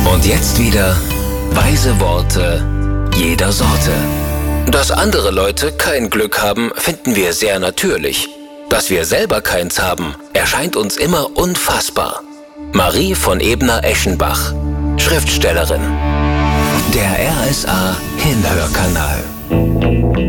Und jetzt wieder weise Worte jeder Sorte. Dass andere Leute kein Glück haben, finden wir sehr natürlich. Dass wir selber keins haben, erscheint uns immer unfassbar. Marie von Ebner-Eschenbach, Schriftstellerin. Der RSA Hinhörkanal.